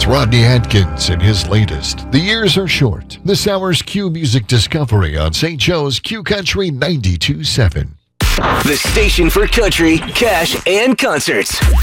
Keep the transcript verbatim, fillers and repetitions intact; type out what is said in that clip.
Rodney Atkins and his latest, The Years Are Short. This hour's Q Music Discovery on Saint Joe's Q Country ninety-two point seven. The station for country, cash, and concerts.